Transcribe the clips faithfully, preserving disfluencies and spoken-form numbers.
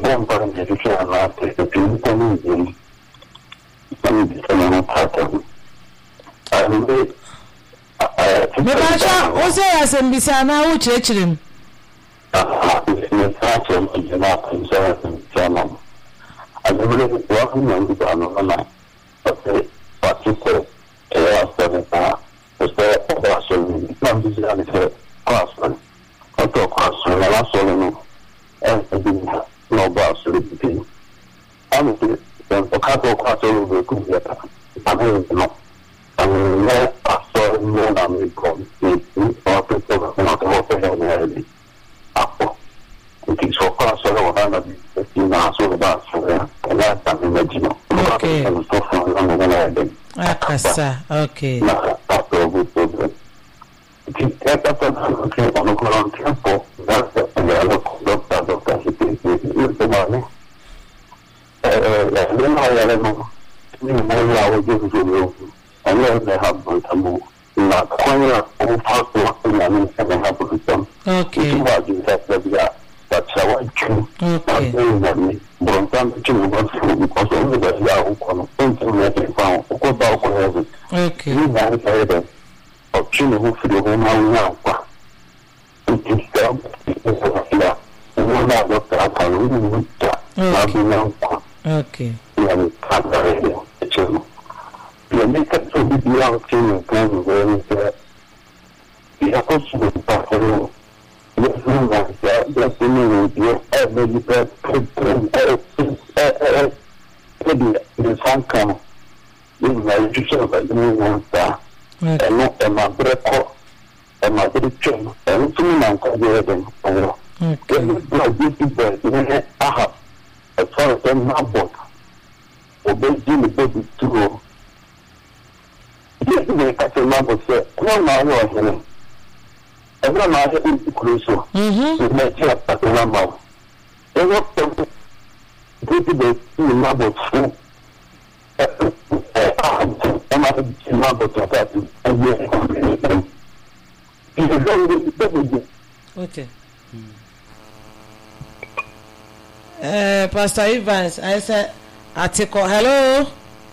one point to two and a half to the people in the pattern. I mean, Mebacha, o say asembisa na wo chechirem. Ah, it's such a not concern German. I really want to go on the but what you say, I was seven hours. Was there a person? Not this classman. I took classman, I saw and no boss living. Honestly, then a couple of classes will come here. I don't know. I mean, I saw more than we come. Or people are not open already. Apple. It is so far so low that you know, so about for them. And that's an original. Okay. And so far, I'm going to Akasa, okay. That's a good problem. That's a good on the ground temple. That's the doctor, doctor, he thinks it's the money. Then I don't know. Maybe I will give it to you. I know they have one to move. Not quite all possible. I mean, seven happen to them. Okay. That's how I choose. Okay. But I'm choosing one food because only the Yahoo can think to make it found. Go back on everything. Okay. You know, I said, of choosing who for the home now. It is them. Yeah. One of the doctor, I can really that. Okay. Yeah, can't very well. You make it to be young to and where is that? You are also the buffalo. Yes, no, like that. That's the meaning. You're every bad the sun come. You know, you should have the moon one star. And not a my breath and my big chum. And two man can do it. Okay. No, this is the aha. As far as I'm not bought. Obey Jimmy Baby to go. Yes, they catch a number say, no, my war. Every man is close. Mm-hmm. It may check at the number. They want to go to the number two. I'm not a number to that. Okay. Uh, Pastor Evans, I said, article, hello.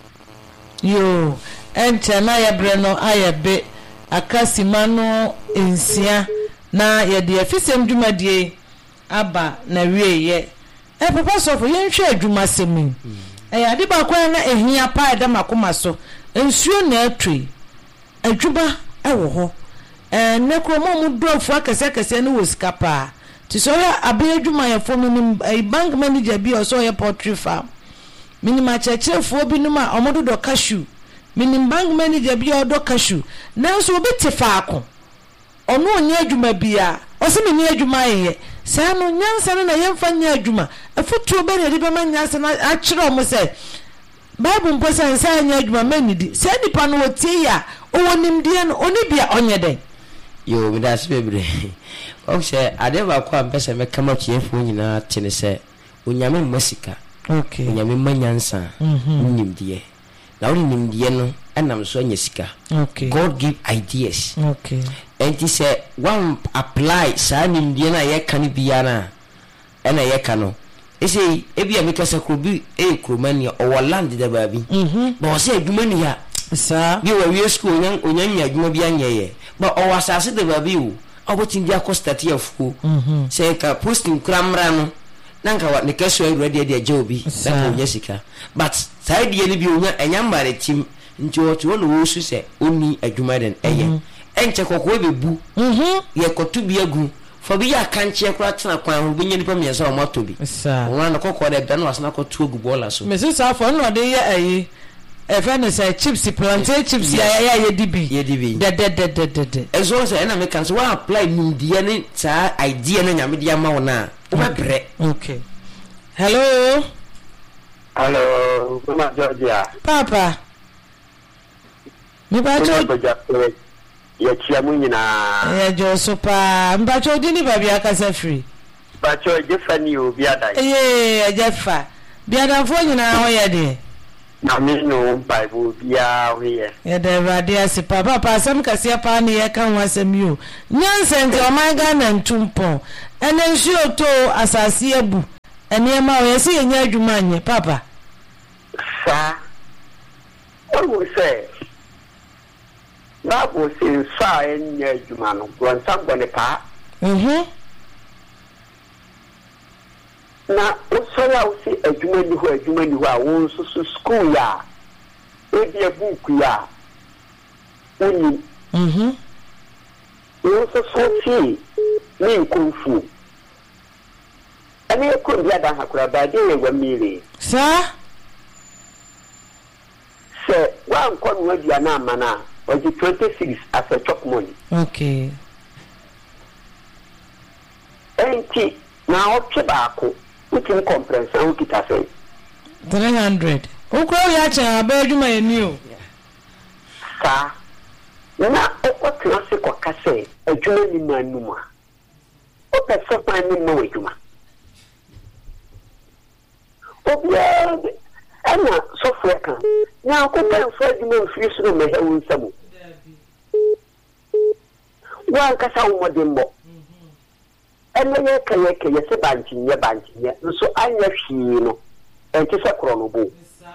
Yo, and Chana Breno, I be a Casimano in Sia. Na ye de afisem dwuma die aba na wie ye e papa so for ye nhwe adwuma semi e ade ba kwa na ehia pa da makoma so ensuo na atwi adwuma e wo ho e ne kromo mu dofu akese akese ne wo skapa ti so ya abe adwuma ye fo minim bank manager bi o so ye poultry farm minima chechefo bi numa omodo do cashew minim bank manager bi o do cashew na so obi tefaako ono onye adwuma bia osemi ni adwuma ye sa no nyansa no na yemfa nya adwuma afutuo be ne de be manyansa na akire o mo se bible mpo se nsa nya adwuma manidi se nipa no otie ya owonim die no oni bia onye den yo me das bebre o se ade ba kwa mpese me kama chiefo nyina tene se onyame masika okay onyame manyansa mhm nimdie na woni nimdie no enam so anya sika okay God give ideas okay and he said one apply sa nimdie na ye kan bia na ena ye kan no e say e bia me kasa krobi e kromani o land da ba bi mhm ba o say adwumani ya sa bi wa wie school onyan onyan nya adwuma bi anya ye ba o wasase da ba bi o obotin dia ko start afuko mhm say ka posting kramra no nanka wa ne kaso e ready dia jobi na ko nyesika but side ye ni bi onya enyambare tim nti o to no wo su se oni adwuma den eye enche kokko bebu mhm ye kotu bi agu fo bi ya kanche kura tena kwan ho bi nyani pa miensa o moto bi sa wona kokko de dan wasna ko tu agu bola so me sa fo no de ye ayi e fa ne say chips plantain chips ya ya ye dibi ye dibi de de de de de ezo say na me kan so wa apply nim die ne sa idea na nyame dia ma wona o ba bre okay hello hello Mama Georgia papa mi ba cho ya chia mu nyina ya jo so pa mba cho di ni ba bia kasa free ba cho Jeffani obi ada eh Jeffa bia da fo nyina ho ye de na me no Bible bia ho ye ya da ba dia se pa papa sam kase pa ni ye kan wasam yo nyanse nti o man ga na ntumpo ene nsuo to asase abu ene ma o yesi enya adwuma anye papa sa o say Bible says sa enya adwuma no wan sambone pa mhm na osoya o si adwuma ni ho adwuma ni ho a wo so school ya e dia book ya uni mhm wo so so si ni kunfu ani ko dia da hakura ba de we gwamire sa se wan kon wo dia na amana o di twenty-six as a chop money okay enti na o tba ko utin comprehension kita say three hundred ukro ya cha ba adwuma yeni o sa na o class ko kase adwuma ni manuma o pese pa ni mo adwuma o bia ana software kan na ko pen for adwuma free so me he won samu wa kasa wo modembo ene ye kaye kaye se banchi nye banchi nye so anya hwie no enti se kro no bo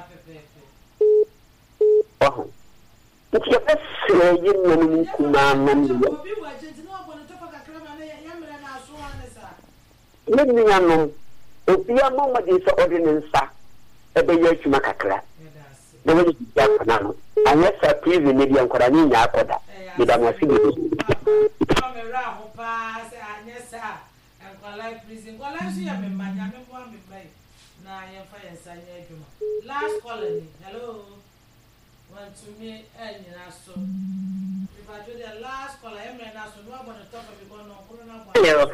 oh nti ye pese ye nanu kuma nanu obi wa jenti no obo no tofa kakra ma na ya mre na aso ane sa ye ni anu obi ama mo de se ordinance ebe ye atuma kakra de we ji ya na no anya sa please ne bi ankora ni nya akoda bi da mo si bi ra ho pa se anya sa enkwala prison kwala so ya me manya me mo me bai na ya fa ya sanya adwuma last colony hello want to me anyina so if I do the last call I am na so no about the top of the no corona hello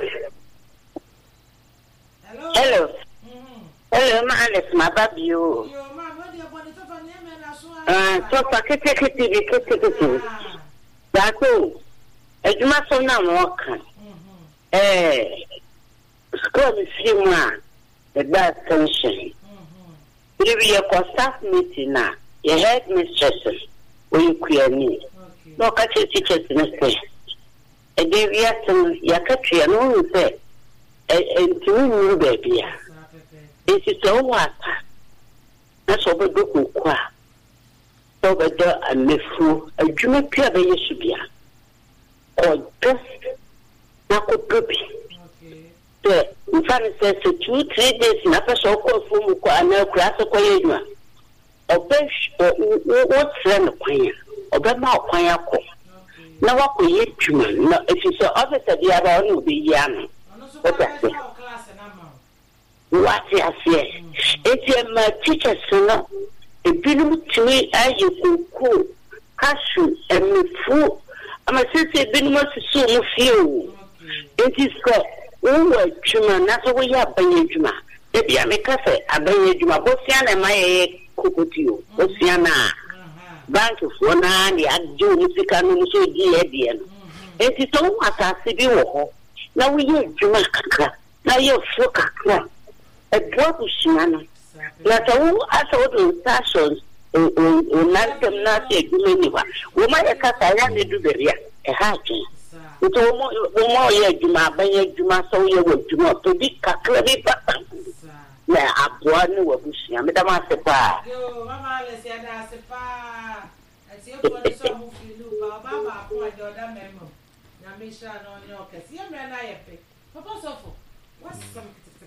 hello hello mhm hello ma Alex ma babio yo ma what the about the top of the am na so ah so pakete kete kete kete da ko adwuma so na mo kan eh school fi mu a the bad tension mhm if you go staff meeting na your head mistress we kuani no ka teachers na say e dey react ya ka tria no say e ntu nu baby ya it is so what na so be do ko a so be do amefu adwuma pia be yesu bia o just na ko probi okay in fact say two three days na fa so ko fu mu ko ana class ko yedwa obesh o trend kwanya obema kwanya ko na wako yedwuma na if you say officer dia ba onu be ya no o ta say what you say if my teachers no e binu timi ayi kuku kasu emifu ama sisi binu mo su mu fiu it is ko wo twuma na so wo ya banyedwuma e bia me ka say abanyedwuma bo sia na maye kokotio o sia na bank fo na ni adjo musika no so di e bia no it is so atase bi wo ho na wo ye dwuma kakra na ye fo kakra e bo ku sia no na to wo asa wo do stations o o na tem na se dwuma ni wa wo ma ye ka sa ya ne du beria e ha twen to mo mo ye dwuma abanye dwuma so ye wo dwuma to bi kakra bi pa na aboa ni wo busia me da ma se pa yo mama le se da se pa ati e ko ni so mu filu ba ba ba ko e do da memo na me sha no ni o ke si e mre na ye pe papa sofo what's some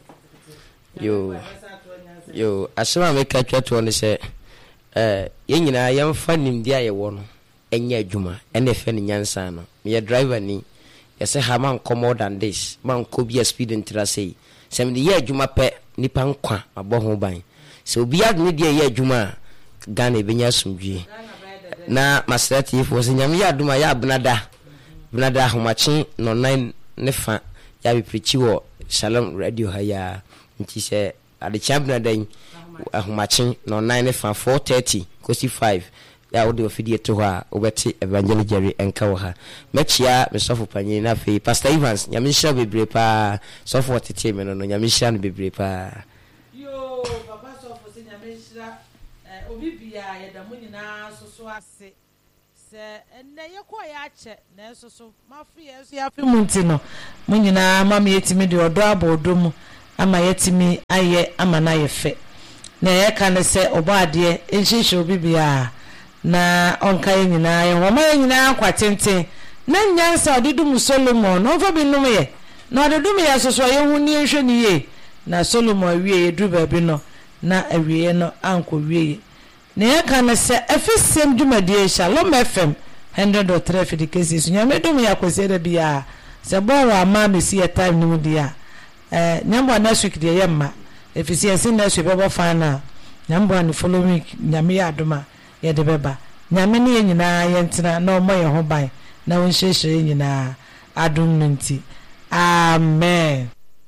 yo yo asema me ka twato ni se eh ye nyina ye mfa nimdi aye wo no enya adwuma ene fe ni nyansa no me driver ni ye se ha man come more than this man ko bi speed intera sei se me ye adwuma pe nipa nkwa abo ho ban se obi adne de ye adwuma Ghana benya sumdwie na masrati ifo se nyam ya aduma ya abnada abnada homachi no nine ne fa ya bi prechi wo Shalom radio ha ya nti se ade champion dan ahomachi no nine ne fa four thirty kosi five ya wode ofidie to ha obeti Evangelist Jerry enka wo ha mechia me sofo panyin na fe Pastor Evans nyamisha bebre pa sofo tete me no nyamisha no bebre pa yo papa sofo se nyamisha eh obi bia ye da mu nyina soso ase se enne ye ko ya che na soso mafi ye so ya fi munti no mu nyina mama yetimi de odo abodo mu ama yetimi aye ama na yefe na ye kan se obaade enhihye obi bia na onka nyina ye ho ma nyina kwatente na nyansa odedum Solomon no fa binum ye na odedum ye soso ye hu ni ehwe ni ye na Solomon awie ye dru ba bi no na awie no anko wie na ye kan se efisem dwumadie Shalom F M one hundred point three for the cases nyame dum ya kwese bia se bo wa ma mesi e time ni mu dia eh nyambo na week de ye ma efficiency na so bebo final nyambo na following nyame ya adoma ye de beba nyame ne nyina ye ntena na omo ye ho ban na won hyehye nyina adom nti amen.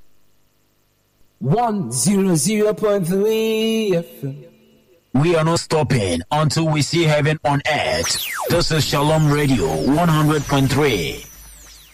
one hundred point three F M. We are not stopping until we see heaven on earth. This is Shalom Radio one hundred point three.